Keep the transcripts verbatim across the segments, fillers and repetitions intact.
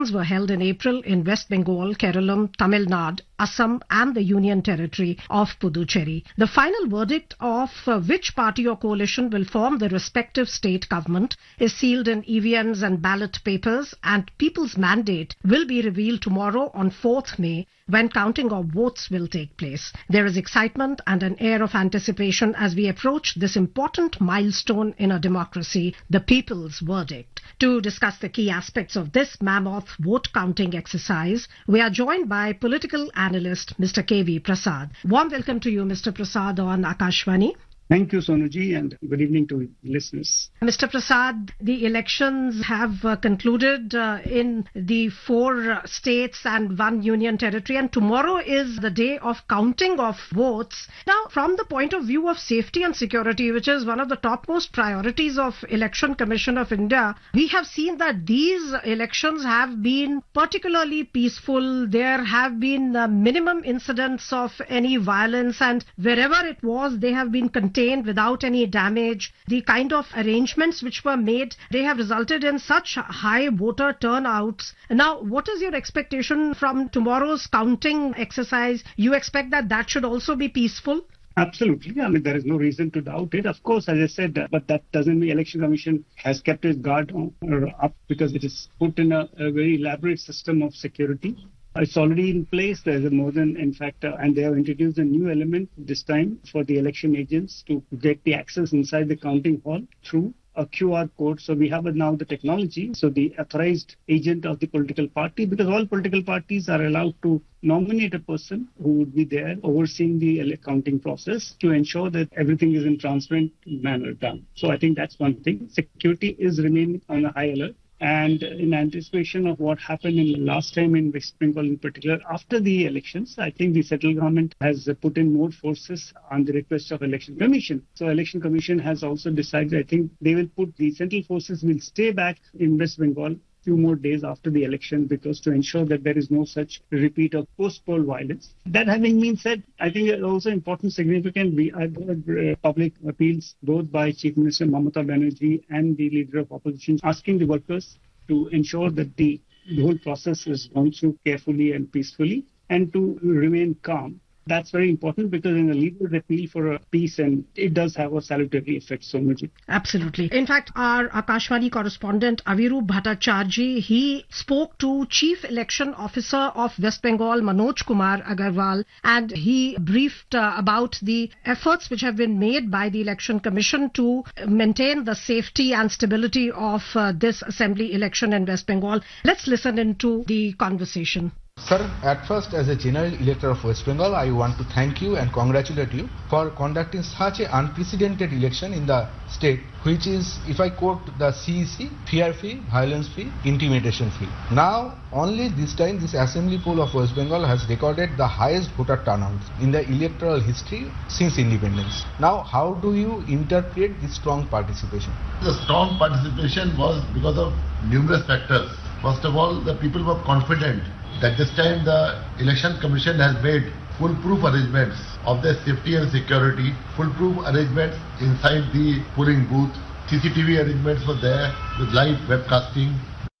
were held in April in West Bengal, Kerala, Tamil Nadu, Assam and the Union Territory of Puducherry. The final verdict of uh, which party or coalition will form the respective state government is sealed in E V Ms and ballot papers, and people's mandate will be revealed tomorrow on fourth May when counting of votes will take place. There is excitement and an air of anticipation as we approach this important milestone in a democracy, the people's verdict. To discuss the key aspects of this mammoth vote counting exercise, we are joined by political analyst Mister K V Prasad. Warm welcome to you, Mister Prasad, on Akashvani. Thank you, Sonuji, and good evening to listeners. Mister Prasad, the elections have uh, concluded uh, in the four uh, states and one union territory, and tomorrow is the day of counting of votes. Now, from the point of view of safety and security, which is one of the topmost priorities of Election Commission of India, we have seen that these elections have been particularly peaceful. There have been uh, minimum incidents of any violence, and wherever it was, they have been contained without any damage. The kind of arrangements which were made, they have resulted in such high voter turnouts. Now, what is your expectation from tomorrow's counting exercise? You expect that that should also be peaceful? Absolutely. I mean, there is no reason to doubt it. Of course, as I said, uh, but that doesn't mean Election Commission has kept its guard on, or up because it is put in a, a very elaborate system of security. It's already in place. There's a more than, in fact, uh, and they have introduced a new element this time for the election agents to get the access inside the counting hall through a Q R code. So we have now the technology. So the authorized agent of the political party, because all political parties are allowed to nominate a person who would be there overseeing the counting process to ensure that everything is in transparent manner done. So I think that's one thing. Security is remaining on a high alert. And in anticipation of what happened in the last time in West Bengal in particular, after the elections, I think the central government has put in more forces on the request of Election Commission. So Election Commission has also decided, I think they will put the central forces will stay back in West Bengal few more days after the election because to ensure that there is no such repeat of post-poll violence. That having been said, I think it's also important, significant, we have uh, public appeals both by Chief Minister Mamata Banerjee and the Leader of Opposition asking the workers to ensure that the, the whole process is gone through carefully and peacefully and to remain calm. That's very important because in a leader's appeal for a peace, and it does have a salutary effect, Sonuji. Absolutely. In fact, our Akashvani correspondent Aviru Bhattacharjee, he spoke to Chief Election Officer of West Bengal, Manoj Kumar Agarwal, and he briefed uh, about the efforts which have been made by the Election Commission to maintain the safety and stability of uh, this assembly election in West Bengal. Let's listen into the conversation. Sir, at first, as a general elector of West Bengal, I want to thank you and congratulate you for conducting such an unprecedented election in the state, which is, if I quote the C E C, fear-free, violence-free, intimidation-free. Now, only this time, this assembly poll of West Bengal has recorded the highest voter turnout in the electoral history since independence. Now, how do you interpret this strong participation? The strong participation was because of numerous factors. First of all, the people were confident that this time the Election Commission has made foolproof arrangements of their safety and security, foolproof arrangements inside the polling booth, C C T V arrangements were there with live webcasting.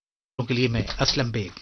के लिए मैं Aslam bag.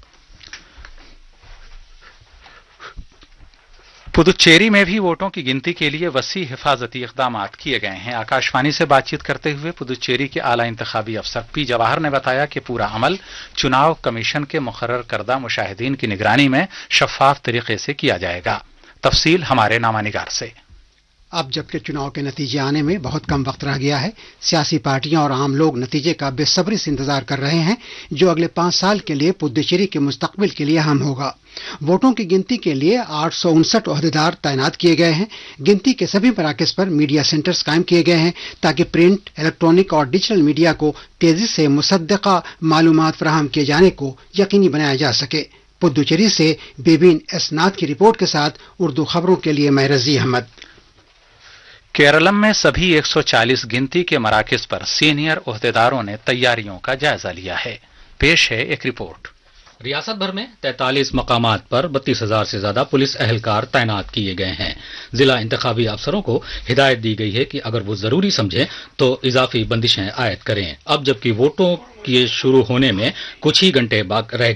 Puducherry में भी वोटों की गिनती के लिए वसी हिफाजती इक़दाम किए गए हैं। आकाशवाणी से बातचीत करते हुए पुदुचेरी के आला इंतखाबी अफसर पी जवाहर ने बताया कि पूरा अमल चुनाव कमीशन के मुकर्रर करदा मुशाहिदीन की निगरानी में शफाफ तरीके से किया जाएगा। तफसील हमारे नामानिगार से। अब जबकि चुनाव के नतीजे आने में बहुत कम वक्त रह गया है, सियासी पार्टियां और आम लोग नतीजे का बेसब्री से इंतजार कर रहे हैं जो अगले पांच साल के लिए पुदुचेरी के मुस्तकबिल के लिए अहम होगा। वोटों की गिनती के लिए आठ सौ उनसठ ओहदेदार तैनात किए गए हैं। गिनती के सभी मराकज पर मीडिया सेंटर्स कायम किए गए हैं ताकि प्रिंट, इलेक्ट्रॉनिक और डिजिटल मीडिया को तेजी से मुसद्दका मालूमात फराहम किए जाने को यकीनी बनाया जा सके। पुदुचेरी से बेबीन एसनाथ की रिपोर्ट के साथ उर्दू खबरों के लिए मैं रजी अहमद। केरलम में सभी एक सौ चालीस गिनती के मराकज पर सीनियर ओहदेदारों ने तैयारियों का जायजा लिया है। पेश है एक रिपोर्ट। रियासत भर में तैंतालीस मकामात पर बत्तीस हजार से ज्यादा पुलिस एहलकार तैनात किए गए हैं। जिला इंतखाबी अफसरों को हिदायत दी गई है कि अगर वो जरूरी समझें तो इजाफी बंदिशें आयद करें। अब जबकि वोटों के शुरू होने में कुछ ही घंटे रह